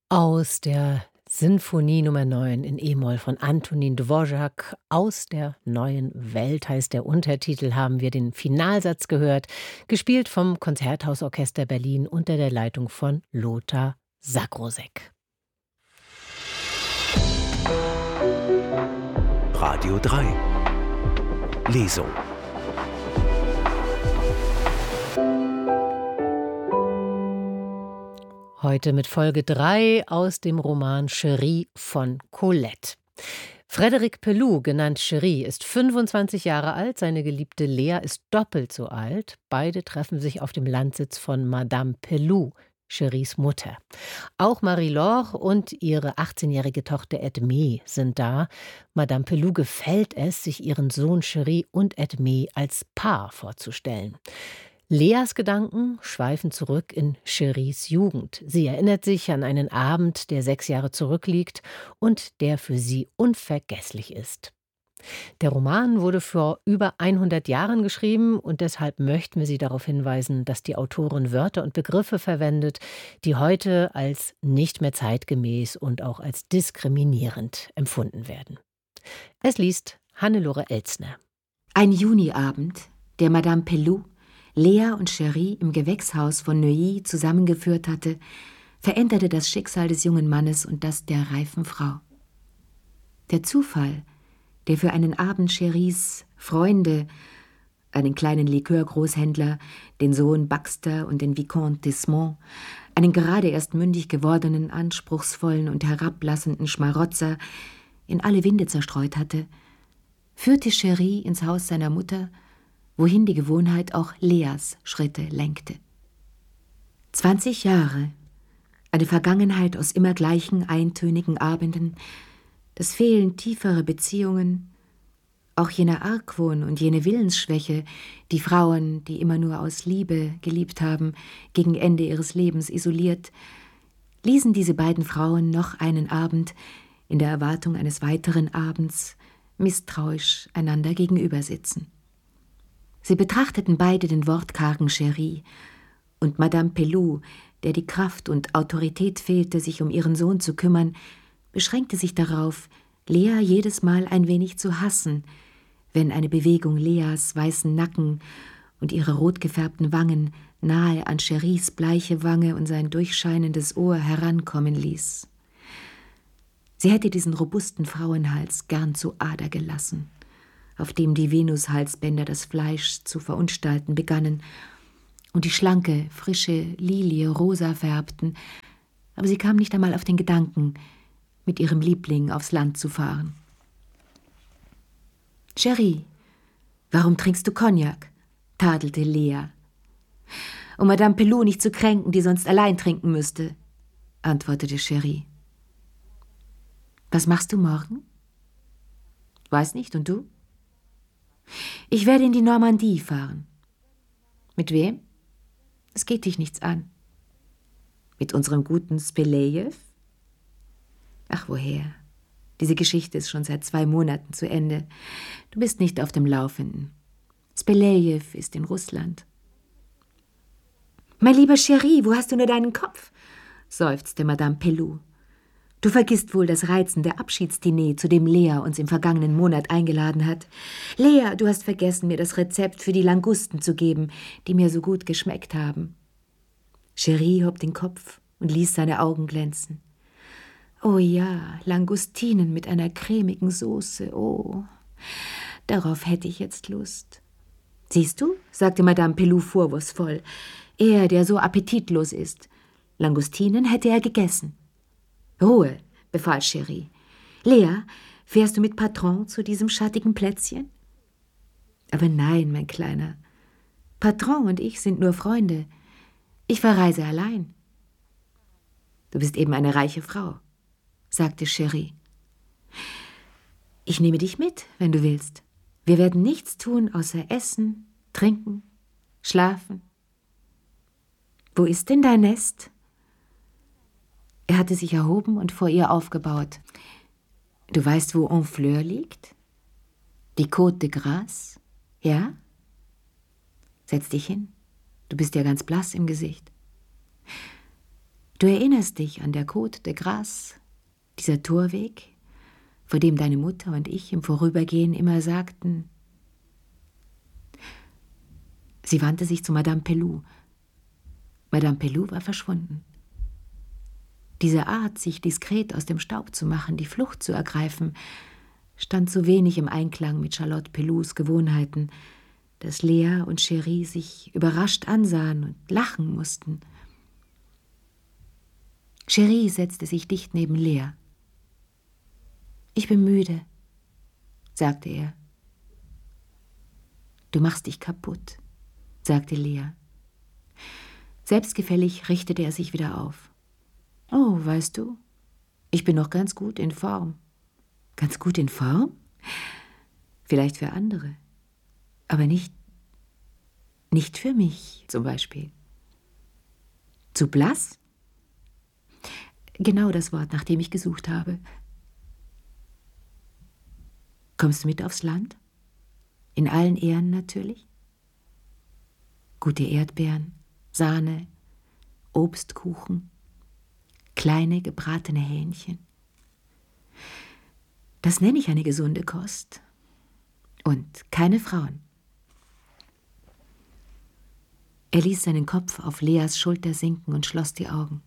Aus der Sinfonie Nummer 9 in E-Moll von Antonin Dvorak „Aus der neuen Welt“ heißt der Untertitel, haben wir den Finalsatz gehört, gespielt vom Konzerthausorchester Berlin unter der Leitung von Lothar Sakrosäck. Radio 3 Lesung. Heute mit Folge 3 aus dem Roman Chérie von Colette. Frédéric Pelloux, genannt Chérie, ist 25 Jahre alt, seine Geliebte Lea ist doppelt so alt. Beide treffen sich auf dem Landsitz von Madame Pelloux, Chéries Mutter. Auch Marie-Laure und ihre 18-jährige Tochter Edmée sind da. Madame Pelloux gefällt es, sich ihren Sohn Chérie und Edmée als Paar vorzustellen. Leas Gedanken schweifen zurück in Chéries Jugend. Sie erinnert sich an einen Abend, der 6 Jahre zurückliegt und der für sie unvergesslich ist. Der Roman wurde vor über 100 Jahren geschrieben und deshalb möchten wir Sie darauf hinweisen, dass die Autorin Wörter und Begriffe verwendet, die heute als nicht mehr zeitgemäß und auch als diskriminierend empfunden werden. Es liest Hannelore Elzner. Ein Juniabend, der Madame Pelloux Lea und Chérie im Gewächshaus von Neuilly zusammengeführt hatte, veränderte das Schicksal des jungen Mannes und das der reifen Frau. Der Zufall, der für einen Abend Chéries Freunde, einen kleinen Likörgroßhändler, den Sohn Baxter und den Vicomte d'Esmond, einen gerade erst mündig gewordenen, anspruchsvollen und herablassenden Schmarotzer, in alle Winde zerstreut hatte, führte Chérie ins Haus seiner Mutter, wohin die Gewohnheit auch Leas Schritte lenkte. 20 Jahre, eine Vergangenheit aus immer gleichen eintönigen Abenden, das Fehlen tieferer Beziehungen, auch jener Argwohn und jene Willensschwäche, die Frauen, die immer nur aus Liebe geliebt haben, gegen Ende ihres Lebens isoliert, ließen diese beiden Frauen noch einen Abend, in der Erwartung eines weiteren Abends, misstrauisch einander gegenübersitzen. Sie betrachteten beide den wortkargen Chérie und Madame Pelloux, der die Kraft und Autorität fehlte, sich um ihren Sohn zu kümmern, beschränkte sich darauf, Lea jedes Mal ein wenig zu hassen, wenn eine Bewegung Leas weißen Nacken und ihre rot gefärbten Wangen nahe an Chéries bleiche Wange und sein durchscheinendes Ohr herankommen ließ. Sie hätte diesen robusten Frauenhals gern zu Ader gelassen, auf dem die Venushalsbänder das Fleisch zu verunstalten begannen und die schlanke, frische Lilie rosa färbten, aber sie kam nicht einmal auf den Gedanken, mit ihrem Liebling aufs Land zu fahren. »Chérie, warum trinkst du Cognac?« tadelte Lea. »Um Madame Pelloux nicht zu kränken, die sonst allein trinken müsste«, antwortete Chérie. »Was machst du morgen?« »Weiß nicht, und du?« »Ich werde in die Normandie fahren.« »Mit wem?« »Es geht dich nichts an.« »Mit unserem guten Spelejew?« »Ach, woher? Diese Geschichte ist schon seit 2 Monaten zu Ende. Du bist nicht auf dem Laufenden. Spelejew ist in Russland.« »Mein lieber Chérie, wo hast du nur deinen Kopf?« seufzte Madame Pelloux. »Du vergisst wohl das reizende Abschiedsdiner, zu dem Lea uns im vergangenen Monat eingeladen hat. Lea, du hast vergessen, mir das Rezept für die Langusten zu geben, die mir so gut geschmeckt haben.« Chérie hob den Kopf und ließ seine Augen glänzen. »Oh ja, Langustinen mit einer cremigen Soße, oh, darauf hätte ich jetzt Lust.« »Siehst du«, sagte Madame Pelloux vorwurfsvoll, »er, der so appetitlos ist. Langustinen hätte er gegessen.« »Ruhe«, befahl Chérie. »Lea, fährst du mit Patron zu diesem schattigen Plätzchen?« »Aber nein, mein Kleiner. Patron und ich sind nur Freunde. Ich verreise allein.« »Du bist eben eine reiche Frau«, sagte Chérie. »Ich nehme dich mit, wenn du willst. Wir werden nichts tun, außer essen, trinken, schlafen.« »Wo ist denn dein Nest?« Er hatte sich erhoben und vor ihr aufgebaut. »Du weißt, wo Honfleur liegt? Die Côte de Grace? Ja? Setz dich hin. Du bist ja ganz blass im Gesicht.« Du erinnerst dich an der Côte de Grâce, dieser Torweg, vor dem deine Mutter und ich im Vorübergehen immer sagten. Sie wandte sich zu Madame Peloux. Madame Peloux war verschwunden. Diese Art, sich diskret aus dem Staub zu machen, die Flucht zu ergreifen, stand so wenig im Einklang mit Charlotte Pelouxs Gewohnheiten, dass Lea und Cherie sich überrascht ansahen und lachen mussten. Cherie setzte sich dicht neben Lea. »Ich bin müde«, sagte er. »Du machst dich kaputt«, sagte Lea. Selbstgefällig richtete er sich wieder auf. »Oh, weißt du, ich bin noch ganz gut in Form.« »Ganz gut in Form? Vielleicht für andere, aber nicht für mich zum Beispiel.« »Zu blass?« »Genau das Wort, nach dem ich gesucht habe.« »Kommst du mit aufs Land? In allen Ehren natürlich? Gute Erdbeeren, Sahne, Obstkuchen, kleine gebratene Hähnchen. Das nenne ich eine gesunde Kost. Und keine Frauen.« Er ließ seinen Kopf auf Leas Schulter sinken und schloss die Augen.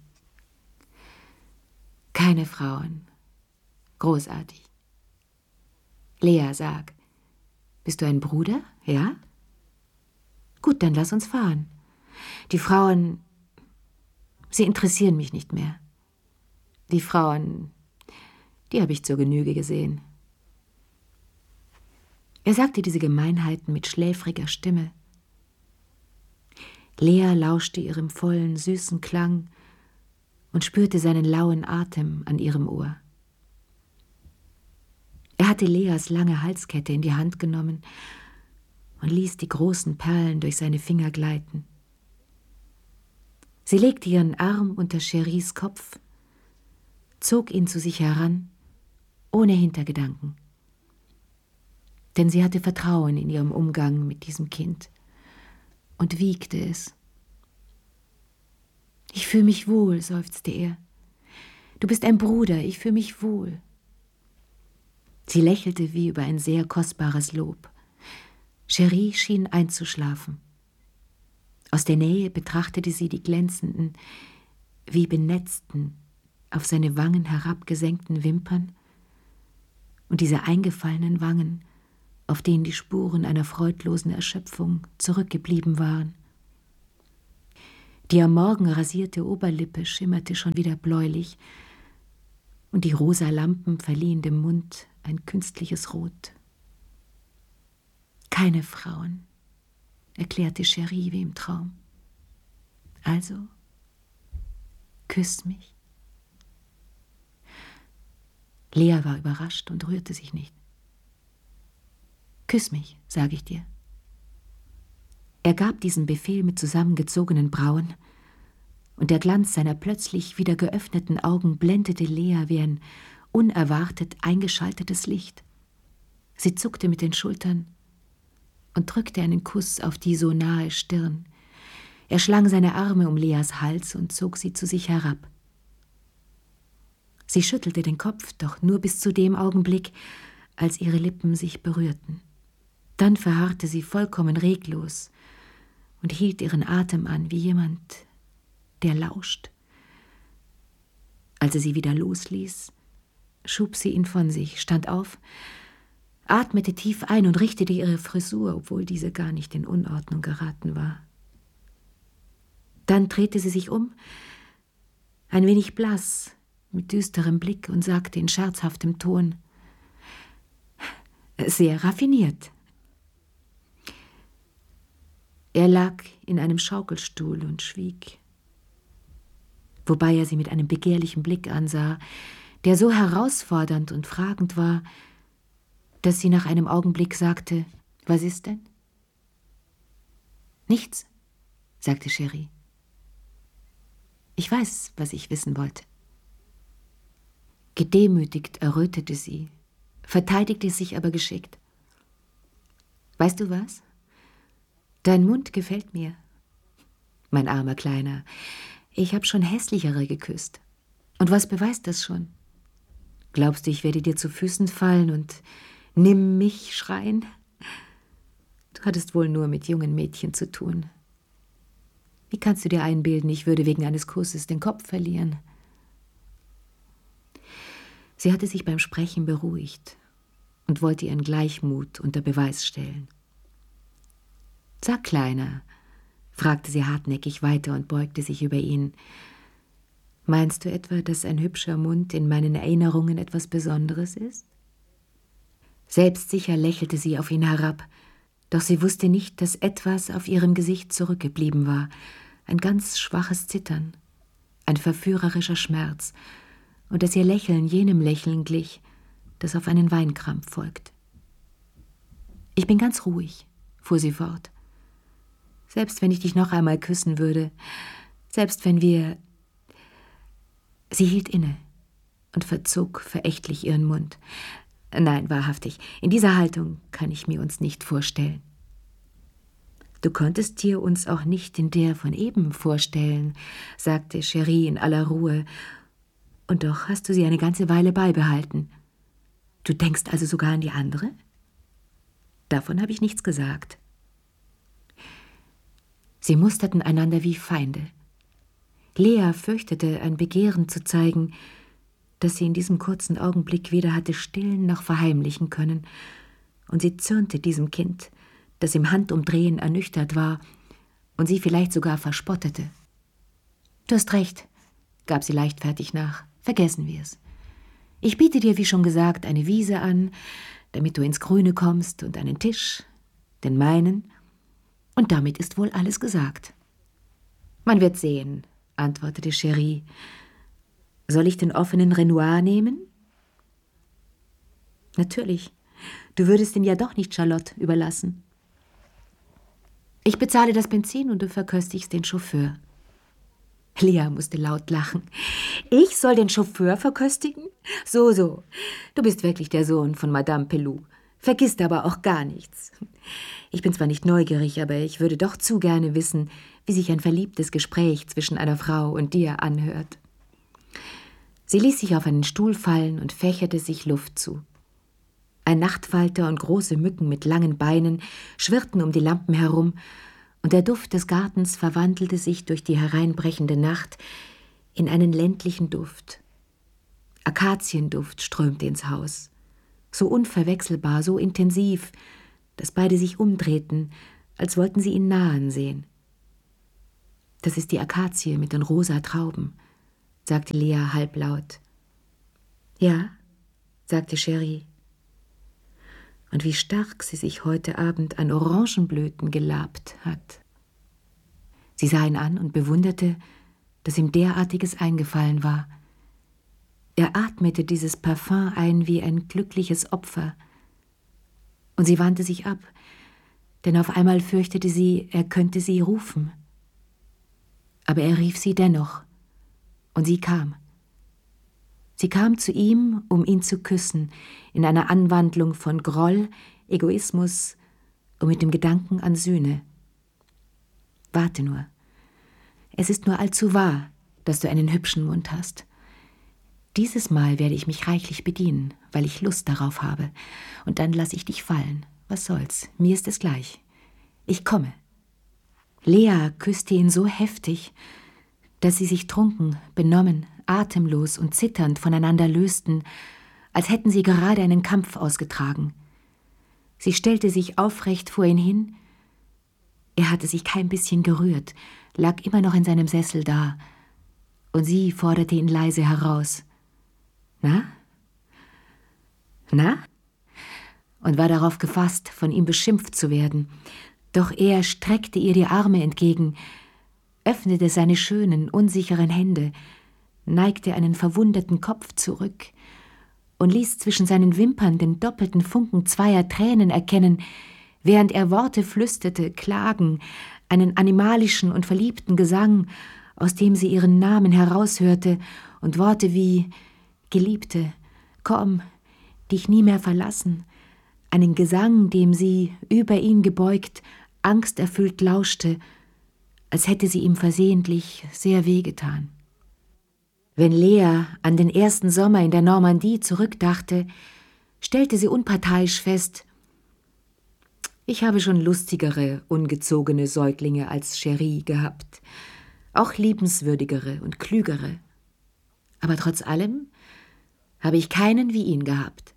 »Keine Frauen. Großartig. Lea, sag, bist du ein Bruder, ja? Gut, dann lass uns fahren. Die Frauen, sie interessieren mich nicht mehr. Die Frauen, die habe ich zur Genüge gesehen.« Er sagte diese Gemeinheiten mit schläfriger Stimme. Lea lauschte ihrem vollen, süßen Klang und spürte seinen lauen Atem an ihrem Ohr. Er hatte Leas lange Halskette in die Hand genommen und ließ die großen Perlen durch seine Finger gleiten. Sie legte ihren Arm unter Cheries Kopf, zog ihn zu sich heran, ohne Hintergedanken. Denn sie hatte Vertrauen in ihrem Umgang mit diesem Kind und wiegte es. »Ich fühle mich wohl«, seufzte er. »Du bist ein Bruder, ich fühle mich wohl.« Sie lächelte wie über ein sehr kostbares Lob. Cherie schien einzuschlafen. Aus der Nähe betrachtete sie die glänzenden, wie benetzten, auf seine Wangen herabgesenkten Wimpern und diese eingefallenen Wangen, auf denen die Spuren einer freudlosen Erschöpfung zurückgeblieben waren. Die am Morgen rasierte Oberlippe schimmerte schon wieder bläulich und die rosa Lampen verliehen dem Mund ein künstliches Rot. »Keine Frauen«, erklärte Cherie wie im Traum. »Also, küss mich.« Lea war überrascht und rührte sich nicht. »Küss mich, sage ich dir.« Er gab diesen Befehl mit zusammengezogenen Brauen, und der Glanz seiner plötzlich wieder geöffneten Augen blendete Lea wie ein unerwartet eingeschaltetes Licht. Sie zuckte mit den Schultern und drückte einen Kuss auf die so nahe Stirn. Er schlang seine Arme um Leas Hals und zog sie zu sich herab. Sie schüttelte den Kopf, doch nur bis zu dem Augenblick, als ihre Lippen sich berührten. Dann verharrte sie vollkommen reglos und hielt ihren Atem an wie jemand, der lauscht. Als er sie wieder losließ, schob sie ihn von sich, stand auf, atmete tief ein und richtete ihre Frisur, obwohl diese gar nicht in Unordnung geraten war. Dann drehte sie sich um, ein wenig blass, mit düsterem Blick und sagte in scherzhaftem Ton: »Sehr raffiniert.« Er lag in einem Schaukelstuhl und schwieg, wobei er sie mit einem begehrlichen Blick ansah, der so herausfordernd und fragend war, dass sie nach einem Augenblick sagte: »Was ist denn?« »Nichts«, sagte Cherie. »Ich weiß, was ich wissen wollte.« Gedemütigt errötete sie, verteidigte sich aber geschickt. »Weißt du was? Dein Mund gefällt mir, mein armer Kleiner. Ich habe schon hässlichere geküsst. Und was beweist das schon? Glaubst du, ich werde dir zu Füßen fallen und nimm mich schreien? Du hattest wohl nur mit jungen Mädchen zu tun. Wie kannst du dir einbilden, ich würde wegen eines Kusses den Kopf verlieren? Sie hatte sich beim Sprechen beruhigt und wollte ihren Gleichmut unter Beweis stellen. »Sag, Kleiner«, fragte sie hartnäckig weiter und beugte sich über ihn, »meinst du etwa, dass ein hübscher Mund in meinen Erinnerungen etwas Besonderes ist?« Selbstsicher lächelte sie auf ihn herab, doch sie wusste nicht, dass etwas auf ihrem Gesicht zurückgeblieben war, ein ganz schwaches Zittern, ein verführerischer Schmerz, und dass ihr Lächeln jenem Lächeln glich, das auf einen Weinkrampf folgt. »Ich bin ganz ruhig«, fuhr sie fort. »Selbst wenn ich dich noch einmal küssen würde, selbst wenn wir...« Sie hielt inne und verzog verächtlich ihren Mund. »Nein, wahrhaftig, in dieser Haltung kann ich mir uns nicht vorstellen.« »Du konntest dir uns auch nicht in der von eben vorstellen«, sagte Cherie in aller Ruhe, »und doch hast du sie eine ganze Weile beibehalten. Du denkst also sogar an die andere?« »Davon habe ich nichts gesagt.« Sie musterten einander wie Feinde. Lea fürchtete, ein Begehren zu zeigen, das sie in diesem kurzen Augenblick weder hatte stillen noch verheimlichen können, und sie zürnte diesem Kind, das im Handumdrehen ernüchtert war und sie vielleicht sogar verspottete. »Du hast recht«, gab sie leichtfertig nach, »vergessen wir es. Ich biete dir, wie schon gesagt, eine Wiese an, damit du ins Grüne kommst, und einen Tisch, den meinen, und damit ist wohl alles gesagt.« »Man wird sehen«, antwortete Cherie. »Soll ich den offenen Renoir nehmen?« »Natürlich. Du würdest ihn ja doch nicht Charlotte überlassen.« »Ich bezahle das Benzin und du verköstigst den Chauffeur.« Lea musste laut lachen. »Ich soll den Chauffeur verköstigen? So, du bist wirklich der Sohn von Madame Pelou. Vergisst aber auch gar nichts. Ich bin zwar nicht neugierig, aber ich würde doch zu gerne wissen, wie sich ein verliebtes Gespräch zwischen einer Frau und dir anhört.« Sie ließ sich auf einen Stuhl fallen und fächerte sich Luft zu. Ein Nachtfalter und große Mücken mit langen Beinen schwirrten um die Lampen herum, und der Duft des Gartens verwandelte sich durch die hereinbrechende Nacht in einen ländlichen Duft. Akazienduft strömte ins Haus, so unverwechselbar, so intensiv, dass beide sich umdrehten, als wollten sie ihn nahen sehen. »Das ist die Akazie mit den rosa Trauben«, sagte Lea halblaut. »Ja«, sagte Cherie. »Und wie stark sie sich heute Abend an Orangenblüten gelabt hat.« Sie sah ihn an und bewunderte, dass ihm derartiges eingefallen war. Er atmete dieses Parfum ein wie ein glückliches Opfer. Und sie wandte sich ab, denn auf einmal fürchtete sie, er könnte sie rufen. Aber er rief sie dennoch, und sie kam. Sie kam zu ihm, um ihn zu küssen, in einer Anwandlung von Groll, Egoismus und mit dem Gedanken an Sühne. »Warte nur. Es ist nur allzu wahr, dass du einen hübschen Mund hast. Dieses Mal werde ich mich reichlich bedienen, weil ich Lust darauf habe, und dann lasse ich dich fallen. Was soll's, mir ist es gleich. Ich komme.« Lea küsste ihn so heftig, dass sie sich trunken, benommen, atemlos und zitternd voneinander lösten, als hätten sie gerade einen Kampf ausgetragen. Sie stellte sich aufrecht vor ihn hin. Er hatte sich kein bisschen gerührt, lag immer noch in seinem Sessel da, und sie forderte ihn leise heraus. »Na? Na?« und war darauf gefasst, von ihm beschimpft zu werden. Doch er streckte ihr die Arme entgegen, öffnete seine schönen, unsicheren Hände, neigte einen verwunderten Kopf zurück und ließ zwischen seinen Wimpern den doppelten Funken zweier Tränen erkennen, während er Worte flüsterte, Klagen, einen animalischen und verliebten Gesang, aus dem sie ihren Namen heraushörte, und Worte wie »Geliebte, komm, dich nie mehr verlassen«, einen Gesang, dem sie, über ihn gebeugt, angsterfüllt lauschte, als hätte sie ihm versehentlich sehr wehgetan. Wenn Lea an den ersten Sommer in der Normandie zurückdachte, stellte sie unparteiisch fest: Ich habe schon lustigere, ungezogene Säuglinge als Cherie gehabt, auch liebenswürdigere und klügere. Aber trotz allem habe ich keinen wie ihn gehabt.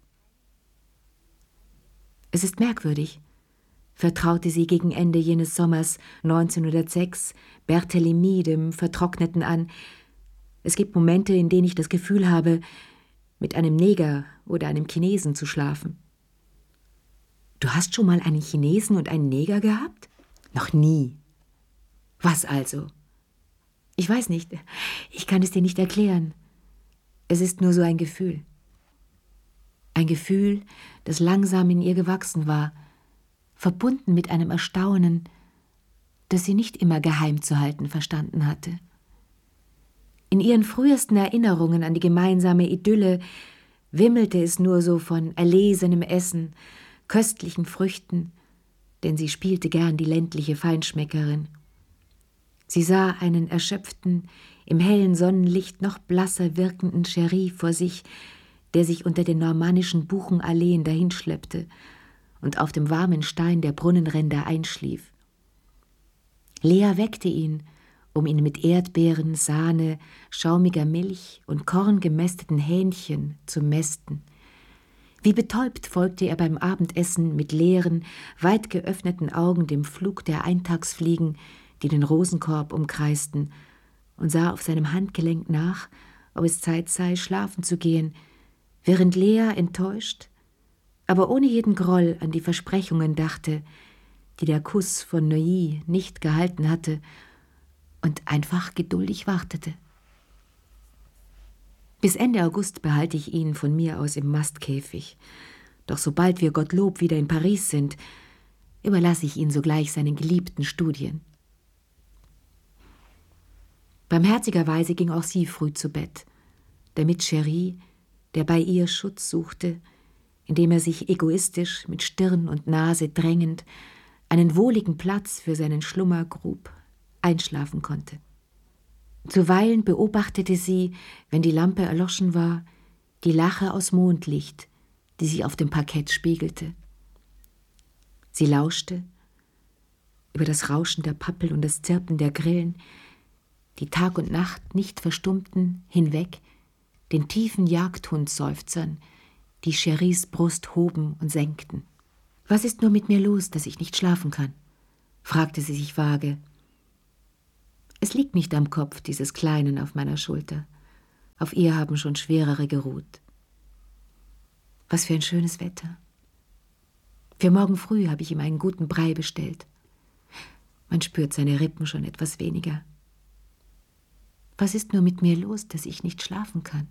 Es ist merkwürdig, vertraute sie gegen Ende jenes Sommers 1906 Berthélemy, dem Vertrockneten, an. Es gibt Momente, in denen ich das Gefühl habe, mit einem Neger oder einem Chinesen zu schlafen. Du hast schon mal einen Chinesen und einen Neger gehabt? Noch nie. Was also? Ich weiß nicht, ich kann es dir nicht erklären. Es ist nur so ein Gefühl. Ein Gefühl, das langsam in ihr gewachsen war, verbunden mit einem Erstaunen, das sie nicht immer geheim zu halten verstanden hatte. In ihren frühesten Erinnerungen an die gemeinsame Idylle wimmelte es nur so von erlesenem Essen, köstlichen Früchten, denn sie spielte gern die ländliche Feinschmeckerin. Sie sah einen erschöpften, im hellen Sonnenlicht noch blasser wirkenden Cherie vor sich, der sich unter den normannischen Buchenalleen dahinschleppte und auf dem warmen Stein der Brunnenränder einschlief. Lea weckte ihn, um ihn mit Erdbeeren, Sahne, schaumiger Milch und korngemästeten Hähnchen zu mästen. Wie betäubt folgte er beim Abendessen mit leeren, weit geöffneten Augen dem Flug der Eintagsfliegen, die den Rosenkorb umkreisten, und sah auf seinem Handgelenk nach, ob es Zeit sei, schlafen zu gehen, während Lea enttäuscht, aber ohne jeden Groll an die Versprechungen dachte, die der Kuss von Neuilly nicht gehalten hatte, und einfach geduldig wartete. Bis Ende August behalte ich ihn von mir aus im Mastkäfig, doch sobald wir Gottlob wieder in Paris sind, überlasse ich ihn sogleich seinen geliebten Studien. Barmherzigerweise ging auch sie früh zu Bett, damit Cherie, der bei ihr Schutz suchte, indem er sich egoistisch mit Stirn und Nase drängend einen wohligen Platz für seinen Schlummer grub, einschlafen konnte. Zuweilen beobachtete sie, wenn die Lampe erloschen war, die Lache aus Mondlicht, die sich auf dem Parkett spiegelte. Sie lauschte über das Rauschen der Pappel und das Zirpen der Grillen, die Tag und Nacht nicht verstummten, hinweg, den tiefen Jagdhundseufzern, die Cheries Brust hoben und senkten. »Was ist nur mit mir los, dass ich nicht schlafen kann?« fragte sie sich vage. Es liegt nicht am Kopf dieses Kleinen auf meiner Schulter. Auf ihr haben schon schwerere geruht. Was für ein schönes Wetter. Für morgen früh habe ich ihm einen guten Brei bestellt. Man spürt seine Rippen schon etwas weniger. Was ist nur mit mir los, dass ich nicht schlafen kann?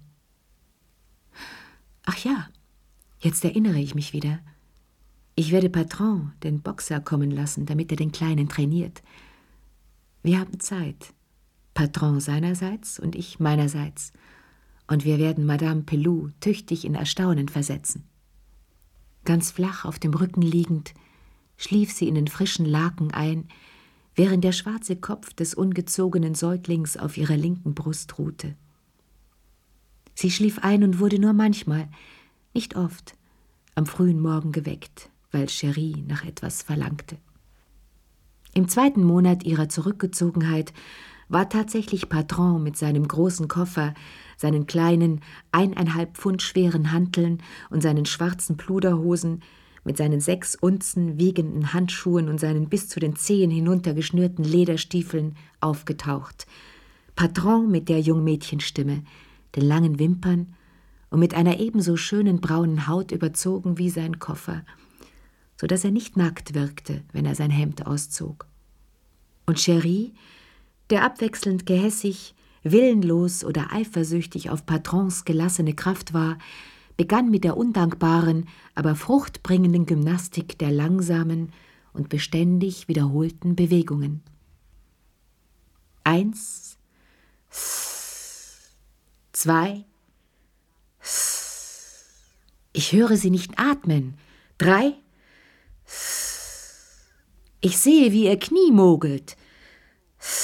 Ach ja, jetzt erinnere ich mich wieder. Ich werde Patron, den Boxer, kommen lassen, damit er den Kleinen trainiert. Wir haben Zeit. Patron seinerseits und ich meinerseits. Und wir werden Madame Pelou tüchtig in Erstaunen versetzen. Ganz flach auf dem Rücken liegend, schlief sie in den frischen Laken ein, während der schwarze Kopf des ungezogenen Säuglings auf ihrer linken Brust ruhte. Sie schlief ein und wurde nur manchmal, nicht oft, am frühen Morgen geweckt, weil Cherie nach etwas verlangte. Im 2. Monat ihrer Zurückgezogenheit war tatsächlich Patron mit seinem großen Koffer, seinen kleinen 1,5 Pfund schweren Hanteln und seinen schwarzen Pluderhosen, mit seinen 6 Unzen wiegenden Handschuhen und seinen bis zu den Zehen hinuntergeschnürten Lederstiefeln aufgetaucht. Patron mit der Jungmädchenstimme, den langen Wimpern und mit einer ebenso schönen braunen Haut überzogen wie sein Koffer, so dass er nicht nackt wirkte, wenn er sein Hemd auszog. Und Cherie, der abwechselnd gehässig, willenlos oder eifersüchtig auf Patrons gelassene Kraft war, begann mit der undankbaren, aber fruchtbringenden Gymnastik der langsamen und beständig wiederholten Bewegungen. 1, 2, ich höre sie nicht atmen. 3, ich sehe, wie ihr Knie mogelt.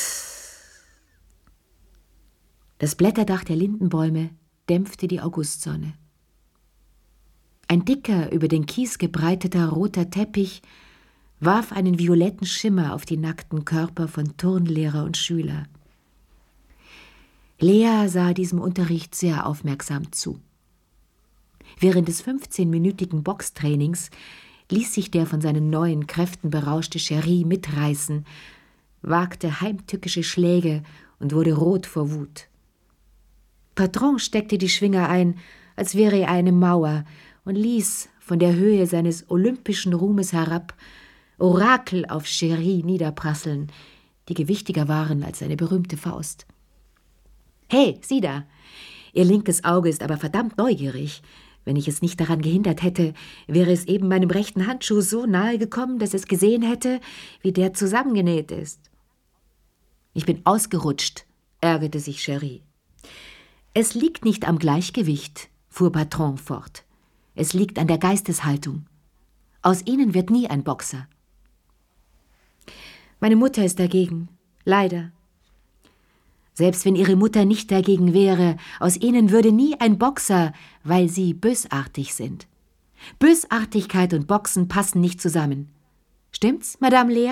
Das Blätterdach der Lindenbäume dämpfte die Augustsonne. Ein dicker, über den Kies gebreiteter roter Teppich warf einen violetten Schimmer auf die nackten Körper von Turnlehrer und Schüler. Lea sah diesem Unterricht sehr aufmerksam zu. Während des 15-minütigen Boxtrainings ließ sich der von seinen neuen Kräften berauschte Cherie mitreißen, wagte heimtückische Schläge und wurde rot vor Wut. Patron steckte die Schwinger ein, als wäre er eine Mauer, und ließ von der Höhe seines olympischen Ruhmes herab Orakel auf Cherie niederprasseln, die gewichtiger waren als seine berühmte Faust. »Hey, sieh da! Ihr linkes Auge ist aber verdammt neugierig. Wenn ich es nicht daran gehindert hätte, wäre es eben meinem rechten Handschuh so nahe gekommen, dass es gesehen hätte, wie der zusammengenäht ist.« »Ich bin ausgerutscht«, ärgerte sich Cherie. »Es liegt nicht am Gleichgewicht«, fuhr Patron fort. »Es liegt an der Geisteshaltung. Aus Ihnen wird nie ein Boxer.« »Meine Mutter ist dagegen, leider.« »Selbst wenn Ihre Mutter nicht dagegen wäre, aus Ihnen würde nie ein Boxer, weil Sie bösartig sind. Bösartigkeit und Boxen passen nicht zusammen. Stimmt's, Madame Lea?«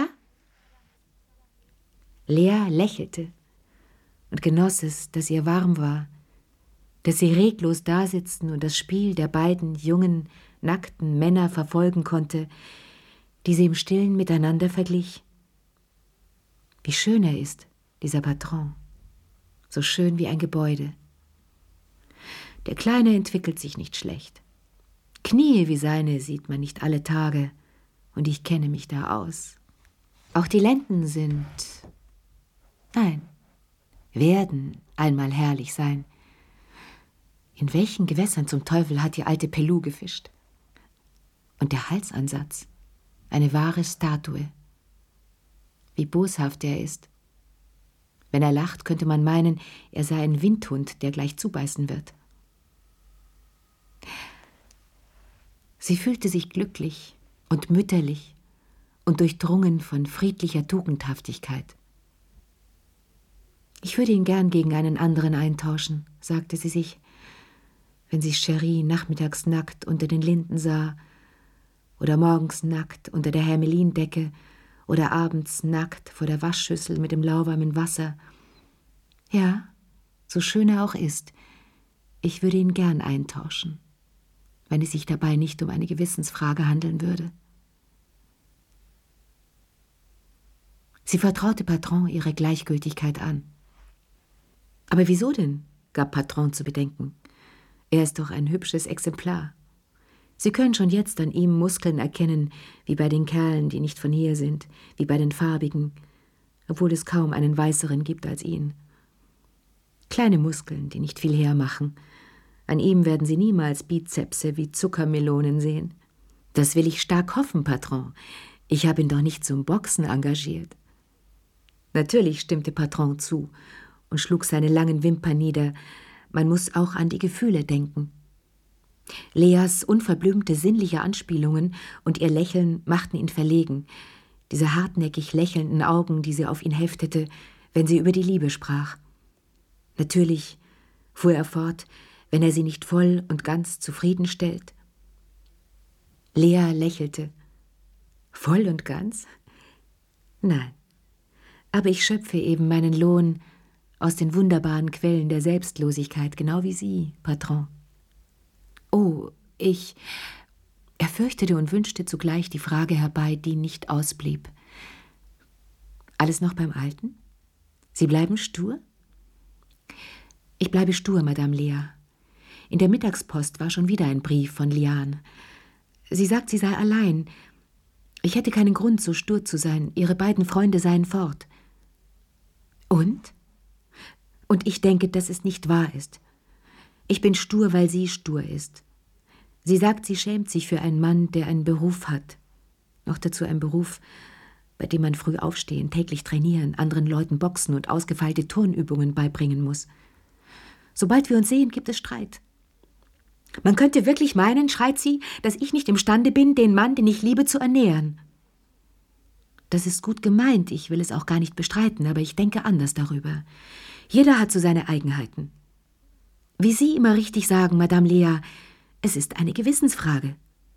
Lea lächelte und genoss es, dass ihr warm war, dass sie reglos dasitzen und das Spiel der beiden jungen, nackten Männer verfolgen konnte, die sie im Stillen miteinander verglich. Wie schön er ist, dieser Patron, so schön wie ein Gebäude. Der Kleine entwickelt sich nicht schlecht. Knie wie seine sieht man nicht alle Tage, und ich kenne mich da aus. Auch die Lenden sind, nein, werden einmal herrlich sein. In welchen Gewässern zum Teufel hat die alte Pelou gefischt? Und der Halsansatz, eine wahre Statue. Wie boshaft er ist. Wenn er lacht, könnte man meinen, er sei ein Windhund, der gleich zubeißen wird. Sie fühlte sich glücklich und mütterlich und durchdrungen von friedlicher Tugendhaftigkeit. »Ich würde ihn gern gegen einen anderen eintauschen«, sagte sie sich, wenn sie Cherie nachmittags nackt unter den Linden sah oder morgens nackt unter der Hermelindecke oder abends nackt vor der Waschschüssel mit dem lauwarmen Wasser. Ja, so schön er auch ist, ich würde ihn gern eintauschen, wenn es sich dabei nicht um eine Gewissensfrage handeln würde. Sie vertraute Patron ihre Gleichgültigkeit an. »Aber wieso denn?« gab Patron zu bedenken. »Er ist doch ein hübsches Exemplar. Sie können schon jetzt an ihm Muskeln erkennen, wie bei den Kerlen, die nicht von hier sind, wie bei den Farbigen, obwohl es kaum einen weißeren gibt als ihn. Kleine Muskeln, die nicht viel hermachen. An ihm werden Sie niemals Bizepse wie Zuckermelonen sehen. Das will ich stark hoffen, Patron. Ich habe ihn doch nicht zum Boxen engagiert.« Natürlich stimmte Patron zu und schlug seine langen Wimpern nieder. Man muss auch an die Gefühle denken. Leas unverblümte sinnliche Anspielungen und ihr Lächeln machten ihn verlegen, diese hartnäckig lächelnden Augen, die sie auf ihn heftete, wenn sie über die Liebe sprach. Natürlich, fuhr er fort, wenn er sie nicht voll und ganz zufriedenstellt. Lea lächelte. Voll und ganz? Nein, aber ich schöpfe eben meinen Lohn aus den wunderbaren Quellen der Selbstlosigkeit, genau wie Sie, Patron. Oh, Er fürchtete und wünschte zugleich die Frage herbei, die nicht ausblieb. Alles noch beim Alten? Sie bleiben stur? Ich bleibe stur, Madame Lea. In der Mittagspost war schon wieder ein Brief von Liane. Sie sagt, sie sei allein. Ich hätte keinen Grund, so stur zu sein. Ihre beiden Freunde seien fort. Und? Und ich denke, dass es nicht wahr ist. Ich bin stur, weil sie stur ist. Sie sagt, sie schämt sich für einen Mann, der einen Beruf hat. Noch dazu ein Beruf, bei dem man früh aufstehen, täglich trainieren, anderen Leuten boxen und ausgefeilte Turnübungen beibringen muss. Sobald wir uns sehen, gibt es Streit. Man könnte wirklich meinen, schreit sie, dass ich nicht imstande bin, den Mann, den ich liebe, zu ernähren. Das ist gut gemeint, ich will es auch gar nicht bestreiten, aber ich denke anders darüber. Jeder hat so seine Eigenheiten. Wie Sie immer richtig sagen, Madame Lea, es ist eine Gewissensfrage.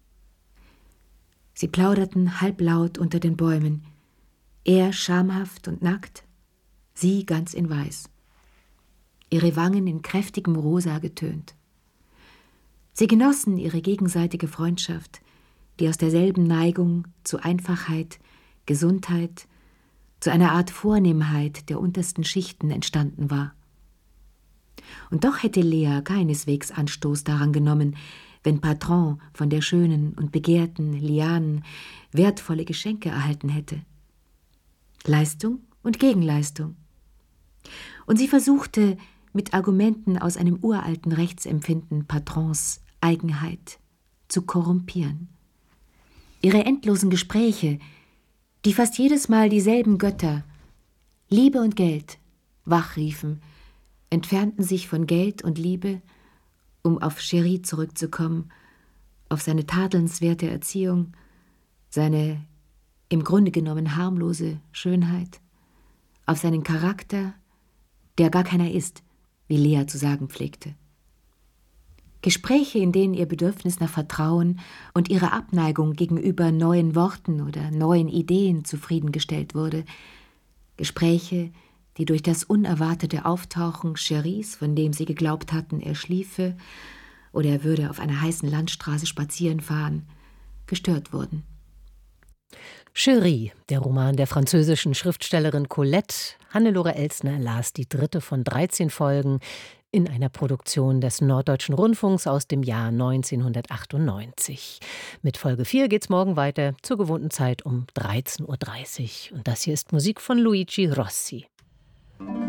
Sie plauderten halblaut unter den Bäumen. Er schamhaft und nackt, sie ganz in Weiß. Ihre Wangen in kräftigem Rosa getönt. Sie genossen ihre gegenseitige Freundschaft, die aus derselben Neigung zu Einfachheit, Gesundheit, zu einer Art Vornehmheit der untersten Schichten entstanden war. Und doch hätte Lea keineswegs Anstoß daran genommen, wenn Patron von der schönen und begehrten Lianen wertvolle Geschenke erhalten hätte. Leistung und Gegenleistung. Und sie versuchte, mit Argumenten aus einem uralten Rechtsempfinden Patrons Eigenheit zu korrumpieren. Ihre endlosen Gespräche, die fast jedes Mal dieselben Götter, Liebe und Geld, wachriefen, entfernten sich von Geld und Liebe, um auf Chéri zurückzukommen, auf seine tadelnswerte Erziehung, seine im Grunde genommen harmlose Schönheit, auf seinen Charakter, der gar keiner ist, wie Lea zu sagen pflegte. Gespräche, in denen ihr Bedürfnis nach Vertrauen und ihre Abneigung gegenüber neuen Worten oder neuen Ideen zufriedengestellt wurde. Gespräche, die durch das unerwartete Auftauchen Chéris, von dem sie geglaubt hatten, er schliefe oder er würde auf einer heißen Landstraße spazieren fahren, gestört wurden. Chéri, der Roman der französischen Schriftstellerin Colette. Hannelore Elsner las die 3. von 13 Folgen in einer Produktion des Norddeutschen Rundfunks aus dem Jahr 1998. Mit Folge 4 geht's morgen weiter, zur gewohnten Zeit um 13:30 Uhr. Und das hier ist Musik von Luigi Rossi.